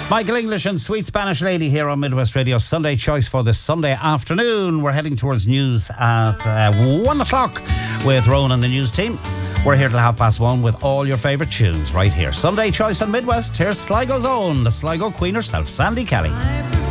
Michael English and Sweet Spanish Lady here on Midwest Radio Sunday Choice for this Sunday afternoon. We're heading towards news at 1 o'clock with Rowan and the news team. We're here till 1:30 with all your favourite tunes right here. Sunday Choice on Midwest. Here's Sligo's own, the Sligo Queen herself, Sandy Kelly.